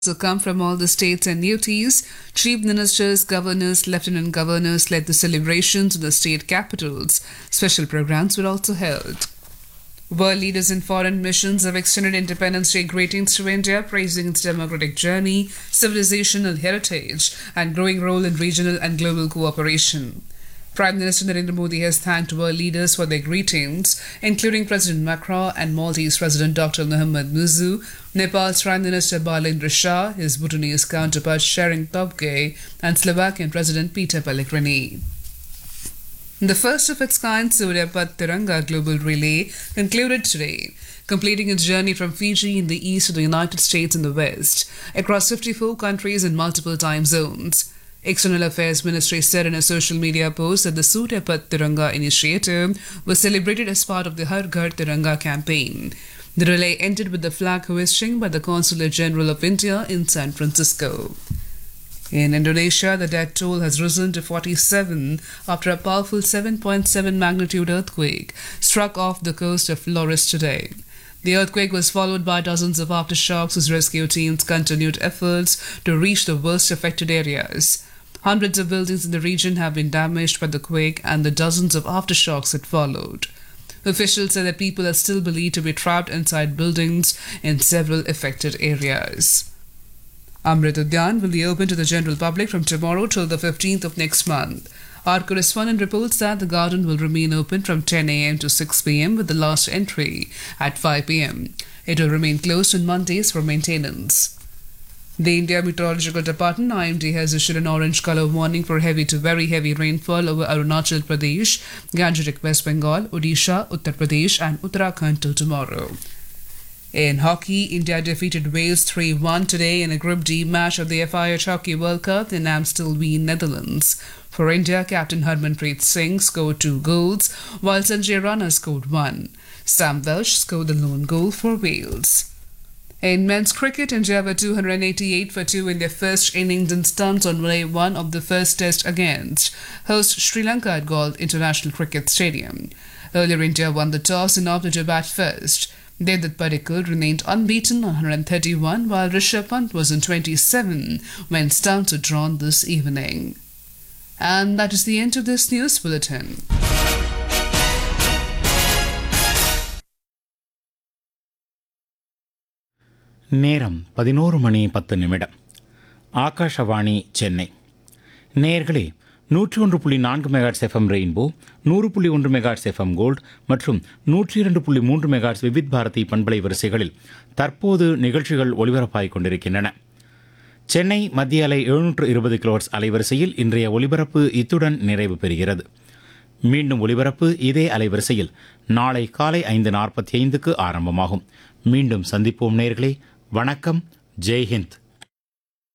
So come from all the states and UTs. Chief ministers, governors, lieutenant governors led the celebrations in the state capitals. Special programs were also held. World leaders in foreign missions have extended Independence Day greetings to India, praising its democratic journey, civilizational heritage, and growing role in regional and global cooperation. Prime Minister Narendra Modi has thanked world leaders for their greetings, including President Macron and Maltese President Dr. Mohamed Muzu, Nepal's Prime Minister Balendra Shah, his Bhutanese counterpart Tshering Tobgay, and Slovakian President Peter Pellegrini. The first of its kind Surya Path Tiranga Global Relay concluded today, completing its journey from Fiji in the east to the United States in the west, across 54 countries and multiple time zones. External Affairs Ministry said in a social media post that the Surya Path Tiranga initiative was celebrated as part of the Har Ghar Tiranga campaign. The relay ended with the flag hoisting by the Consulate General of India in San Francisco. In Indonesia, the death toll has risen to 47 after a powerful 7.7 magnitude earthquake struck off the coast of Flores today. The earthquake was followed by dozens of aftershocks as rescue teams continued efforts to reach the worst affected areas. Hundreds of buildings in the region have been damaged by the quake and the dozens of aftershocks that followed. Officials say that people are still believed to be trapped inside buildings in several affected areas. Amrit Udyan will be open to the general public from tomorrow till the 15th of next month. Our correspondent reports that the garden will remain open from 10 a.m. to 6 p.m. with the last entry at 5 p.m. It will remain closed on Mondays for maintenance. The India Meteorological Department (IMD) has issued an orange color warning for heavy to very heavy rainfall over Arunachal Pradesh, Gangetic West Bengal, Odisha, Uttar Pradesh and Uttarakhand till tomorrow. In hockey, India defeated Wales 3-1 today in a Group D match of the FIH Hockey World Cup in Amstelveen, Netherlands. For India, Captain Harmanpreet Singh scored 2 goals, while Sanjay Rana scored 1. Sam Welsh scored the lone goal for Wales. In men's cricket, India were 288 for 2 in their first innings in stunts on day 1 of the first test against host Sri Lanka at Galle International Cricket Stadium. Earlier, India won the toss and opted to bat first. Devdutt Padikkal remained unbeaten on 131, while Rishabh Pant was on 27 when stunts were drawn this evening. And that is the end of this news bulletin. நேரம் 11:10 ஆகாஷவாணி சென்னை. நேயர்களே, 101.4 megahertz FM rainbow, 100.1 megahertz FM gold மற்றும் 102.3 megahertz Vividh Bharathi பண்பலை வரிசைகளில் தற்போது நிகழ்ச்சிகள் ஒலிபரப்பாகிக் கொண்டிருக்கின்றன. சென்னை மத்திய அலை 720 கிலோஹெர்ட்ஸ் அலைவரிசையில் இன்றைய ஒலிபரப்பு இத்துடன் நிறைவு பெறுகிறது. மீண்டும் ஒலிபரப்பு இதே அலைவரிசையில் நாளை காலை 5:45க்கு ஆரம்பமாகும். மீண்டும் சந்திப்போம் நேயர்களே. வணக்கம். ஜெய்ஹிந்த்.